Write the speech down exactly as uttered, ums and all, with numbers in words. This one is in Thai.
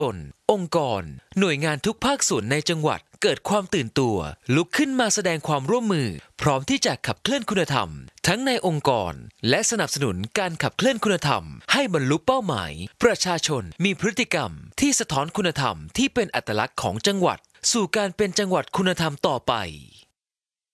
นองค์กรหน่วยงานทุกภาคส่วนในจังหวัดเกิดความตื่นตัวลุกขึ้นมาแสดงความร่วมมือพร้อมที่จะขับเคลื่อนคุณธรรมทั้งในองค์กรและสนับสนุนการขับเคลื่อนคุณธรรมให้บรรลุเป้าหมายประชาชนมีพฤติกรรมที่สะท้อนคุณธรรมที่เป็นอัตลักษณ์ของจังหวัดสู่การเป็นจังหวัดคุณธรรมต่อไป